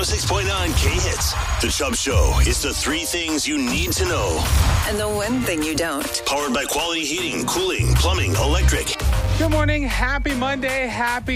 106.9 K-Hits. The Chubb Show is the three things you need to know. And the one thing you don't. Powered by Quality Heating, Cooling, Plumbing, Electric. Good morning. Happy Monday. Happy